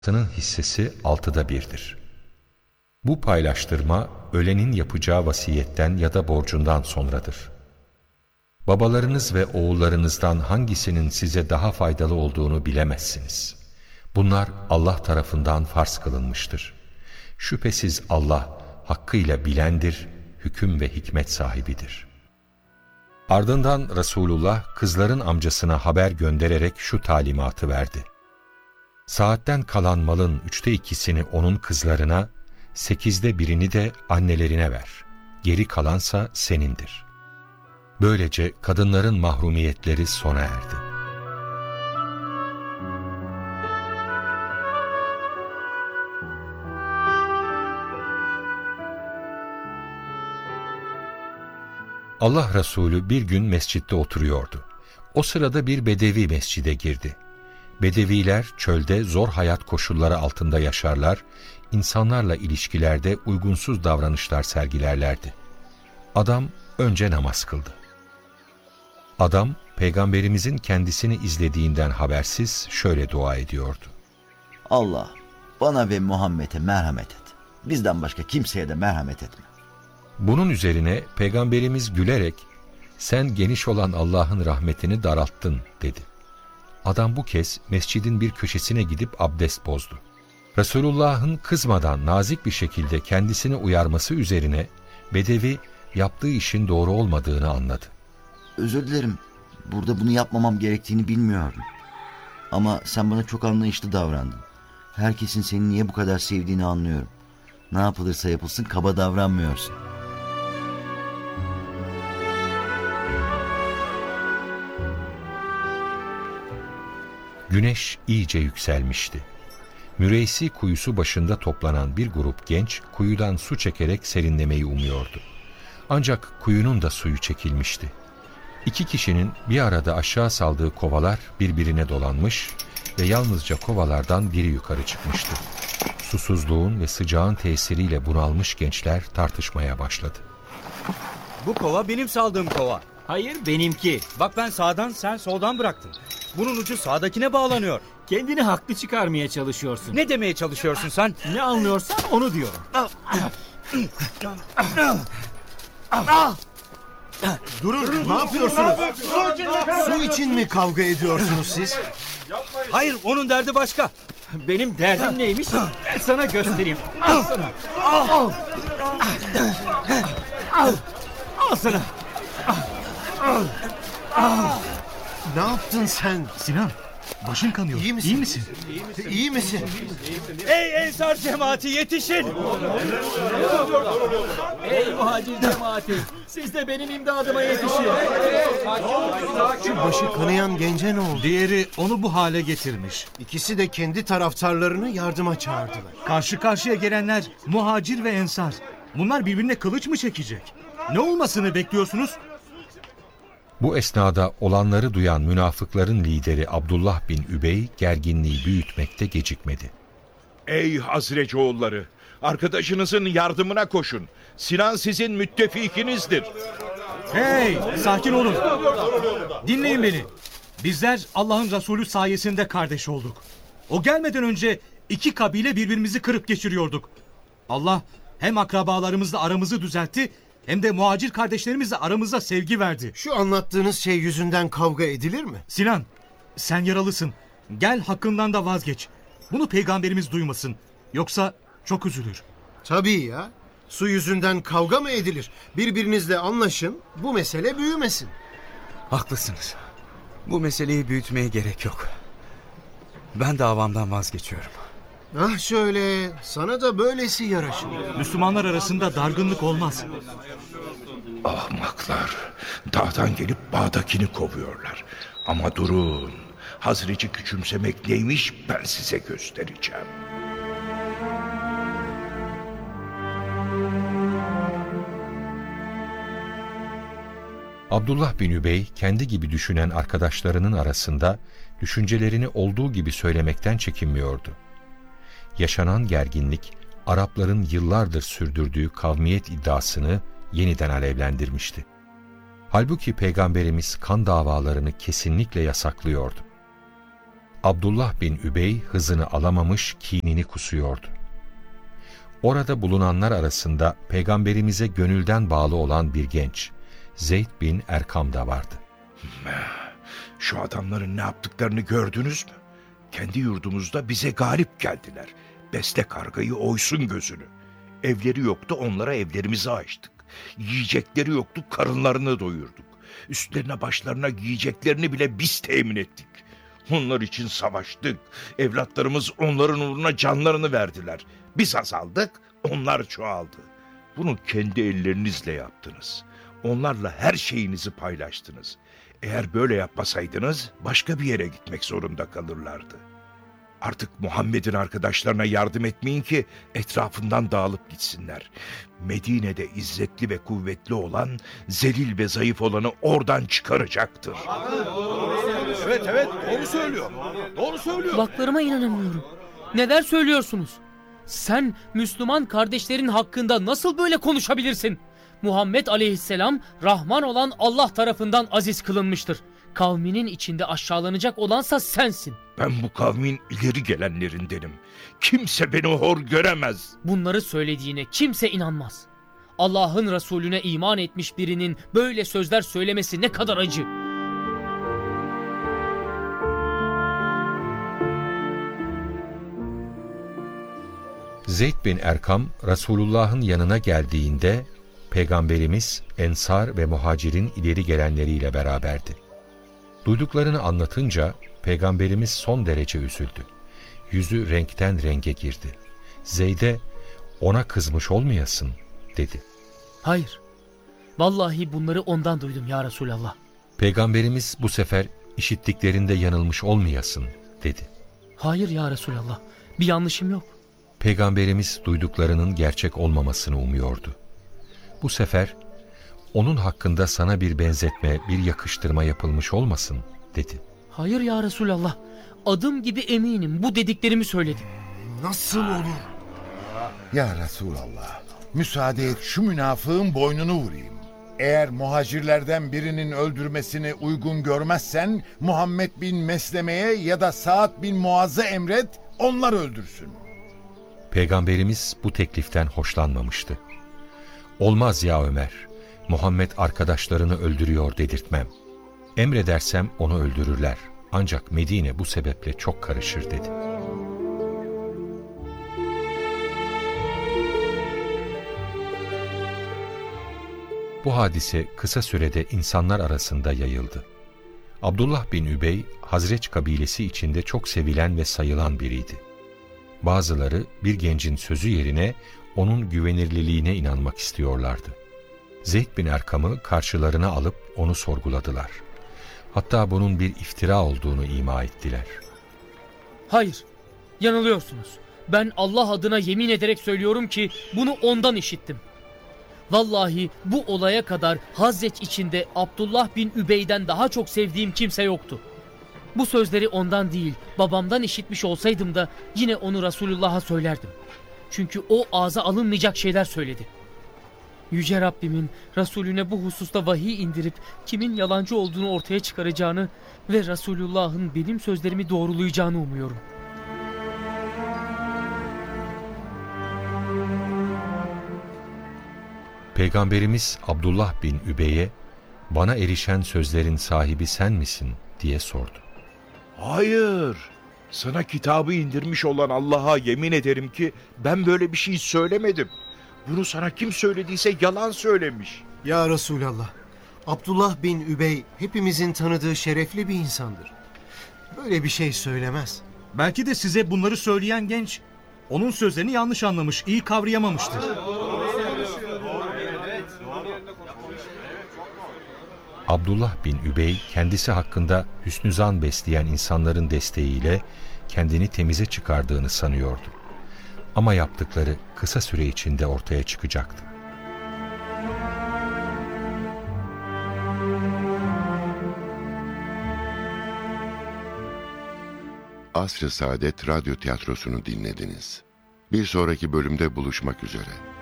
hissesi 1/6'dir. Bu paylaştırma ölenin yapacağı vasiyetten ya da borcundan sonradır. Babalarınız ve oğullarınızdan hangisinin size daha faydalı olduğunu bilemezsiniz. Bunlar Allah tarafından farz kılınmıştır. Şüphesiz Allah hakkıyla bilendir, hüküm ve hikmet sahibidir. Ardından Resulullah kızların amcasına haber göndererek şu talimatı verdi. Saatten kalan malın 2/3'ünü onun kızlarına, 1/8'ini de annelerine ver. Geri kalansa senindir. Böylece kadınların mahrumiyetleri sona erdi. Allah Resulü bir gün mescitte oturuyordu. O sırada bir bedevi mescide girdi. Bedeviler çölde zor hayat koşulları altında yaşarlar, insanlarla ilişkilerde uygunsuz davranışlar sergilerlerdi. Adam önce namaz kıldı. Adam, Peygamberimizin kendisini izlediğinden habersiz şöyle dua ediyordu. Allah, bana ve Muhammed'e merhamet et. Bizden başka kimseye de merhamet etme. Bunun üzerine Peygamberimiz gülerek, sen geniş olan Allah'ın rahmetini daralttın dedi. Adam bu kez mescidin bir köşesine gidip abdest bozdu. Resulullah'ın kızmadan nazik bir şekilde kendisini uyarması üzerine bedevi yaptığı işin doğru olmadığını anladı. Özür dilerim, burada bunu yapmamam gerektiğini bilmiyordum. Ama sen bana çok anlayışlı davrandın. Herkesin seni niye bu kadar sevdiğini anlıyorum. Ne yapılırsa yapılsın kaba davranmıyorsun. Güneş iyice yükselmişti. Müreysi kuyusu başında toplanan bir grup genç kuyudan su çekerek serinlemeyi umuyordu. Ancak kuyunun da suyu çekilmişti. 2 kişinin bir arada aşağı saldığı kovalar birbirine dolanmış ve yalnızca kovalardan biri yukarı çıkmıştı. Susuzluğun ve sıcağın tesiriyle bunalmış gençler tartışmaya başladı. Bu kova benim saldığım kova. Hayır, benimki. Bak ben sağdan, sen soldan bıraktın. Bunun ucu sağdakine bağlanıyor. Kendini haklı çıkarmaya çalışıyorsun. Ne demeye çalışıyorsun sen? Ne anlıyorsan onu diyorum. Durun, ne yapıyorsunuz? Su için mi kavga ediyorsunuz siz? Hayır, onun derdi başka. Benim derdim neymiş? Ben sana göstereyim. Al sana. Al sana. Ne yaptın sen? Sinan, başın kanıyor. İyi misin? İyi misin? İyi misin? Ey Ensar cemaati yetişin! Ey muhacir cemaati! Siz de benim imdadıma yetişin. Şu başı kanayan gence ne oldu? Diğeri onu bu hale getirmiş. İkisi de kendi taraftarlarını yardıma çağırdılar. Karşı karşıya gelenler muhacir ve ensar. Bunlar birbirine kılıç mı çekecek? Ne olmasını bekliyorsunuz? Bu esnada olanları duyan münafıkların lideri Abdullah bin Übey gerginliği büyütmekte gecikmedi. Ey Hazreci oğulları! Arkadaşınızın yardımına koşun. Sinan sizin müttefikinizdir. Hey, sakin olun. Dinleyin beni. Bizler Allah'ın Resulü sayesinde kardeş olduk. O gelmeden önce 2 kabile birbirimizi kırıp geçiriyorduk. Allah hem akrabalarımızla aramızı düzeltti, hem de muhacir kardeşlerimizle aramıza sevgi verdi. Şu anlattığınız şey yüzünden kavga edilir mi? Sinan, sen yaralısın. Gel hakkından da vazgeç. Bunu peygamberimiz duymasın. Yoksa çok üzülür. Tabii ya. Su yüzünden kavga mı edilir? Birbirinizle anlaşın, bu mesele büyümesin. Haklısınız. Bu meseleyi büyütmeye gerek yok. Ben davamdan vazgeçiyorum. Ah şöyle, sana da böylesi yaraşır. Müslümanlar arasında dargınlık olmaz. Ahmaklar! Dağdan gelip bağdakini kovuyorlar. Ama durun! Hazreci küçümsemek neymiş ben size göstereceğim. Abdullah bin Übey kendi gibi düşünen arkadaşlarının arasında düşüncelerini olduğu gibi söylemekten çekinmiyordu. Yaşanan gerginlik Arapların yıllardır sürdürdüğü kavmiyet iddiasını yeniden alevlendirmişti. Halbuki Peygamberimiz kan davalarını kesinlikle yasaklıyordu. Abdullah bin Übey hızını alamamış, kinini kusuyordu. Orada bulunanlar arasında Peygamberimize gönülden bağlı olan bir genç, Zeyd bin Erkam da vardı. Şu adamların ne yaptıklarını gördünüz mü? Kendi yurdumuzda bize galip geldiler. Besle kargayı, oysun gözünü. Evleri yoktu, onlara evlerimizi açtık. Yiyecekleri yoktu, karınlarını doyurduk. Üstlerine başlarına giyeceklerini bile biz temin ettik. Onlar için savaştık. Evlatlarımız onların uğruna canlarını verdiler. Biz azaldık, onlar çoğaldı. Bunu kendi ellerinizle yaptınız. Onlarla her şeyinizi paylaştınız. Eğer böyle yapmasaydınız başka bir yere gitmek zorunda kalırlardı. Artık Muhammed'in arkadaşlarına yardım etmeyin ki etrafından dağılıp gitsinler. Medine'de izzetli ve kuvvetli olan, zelil ve zayıf olanı oradan çıkaracaktır. Evet, doğru söylüyor. Doğru söylüyor. Kulaklarıma inanamıyorum. Neler söylüyorsunuz? Sen Müslüman kardeşlerin hakkında nasıl böyle konuşabilirsin? Muhammed aleyhisselam Rahman olan Allah tarafından aziz kılınmıştır. Kavminin içinde aşağılanacak olansa sensin. Ben bu kavmin ileri gelenlerindenim. Kimse beni hor göremez. Bunları söylediğine kimse inanmaz. Allah'ın Resulüne iman etmiş birinin böyle sözler söylemesi ne kadar acı. Zeyd bin Erkam, Resulullah'ın yanına geldiğinde Peygamberimiz Ensar ve Muhacir'in ileri gelenleriyle beraberdi. Duyduklarını anlatınca Peygamberimiz son derece üzüldü. Yüzü renkten renge girdi. Zeyd'e ona kızmış olmayasın dedi. Hayır. Vallahi bunları ondan duydum ya Resulallah. Peygamberimiz bu sefer işittiklerinde yanılmış olmayasın dedi. Hayır ya Resulallah. Bir yanlışım yok. Peygamberimiz duyduklarının gerçek olmamasını umuyordu. Bu sefer onun hakkında sana bir benzetme, bir yakıştırma yapılmış olmasın dedi. Hayır ya Resulallah. Adım gibi eminim bu dediklerimi söyledim. Nasıl olur? Ya Resulallah, müsaade et şu münafığın boynunu vurayım. Eğer muhacirlerden birinin öldürmesini uygun görmezsen Muhammed bin Mesleme'ye ya da Sa'd bin Muaz'a emret, onlar öldürsün. Peygamberimiz bu tekliften hoşlanmamıştı. Olmaz ya Ömer, Muhammed arkadaşlarını öldürüyor dedirtmem. Emredersem onu öldürürler. Ancak Medine bu sebeple çok karışır dedi. Bu hadise kısa sürede insanlar arasında yayıldı. Abdullah bin Übey, Hazreç kabilesi içinde çok sevilen ve sayılan biriydi. Bazıları bir gencin sözü yerine onun güvenirliliğine inanmak istiyorlardı. Zeyd bin Erkam'ı karşılarına alıp onu sorguladılar. Hatta bunun bir iftira olduğunu ima ettiler. Hayır, yanılıyorsunuz. Ben Allah adına yemin ederek söylüyorum ki bunu ondan işittim. Vallahi bu olaya kadar Hazreç içinde Abdullah bin Übey'den daha çok sevdiğim kimse yoktu. Bu sözleri ondan değil, babamdan işitmiş olsaydım da yine onu Resulullah'a söylerdim. Çünkü o ağza alınmayacak şeyler söyledi. Yüce Rabbimin Resulüne bu hususta vahiy indirip kimin yalancı olduğunu ortaya çıkaracağını ve Resulullah'ın benim sözlerimi doğrulayacağını umuyorum. Peygamberimiz Abdullah bin Übey'e bana erişen sözlerin sahibi sen misin diye sordu. Hayır, sana kitabı indirmiş olan Allah'a yemin ederim ki ben böyle bir şey söylemedim. Bunu sana kim söylediyse yalan söylemiş. Ya Resulallah, Abdullah bin Übey hepimizin tanıdığı şerefli bir insandır. Böyle bir şey söylemez. Belki de size bunları söyleyen genç onun sözlerini yanlış anlamış, iyi kavrayamamıştır. Abdullah bin Übey kendisi hakkında hüsnü zan besleyen insanların desteğiyle kendini temize çıkardığını sanıyordu. Ama yaptıkları kısa süre içinde ortaya çıkacaktı. Asr-ı Saadet Radyo Tiyatrosu'nu dinlediniz. Bir sonraki bölümde buluşmak üzere.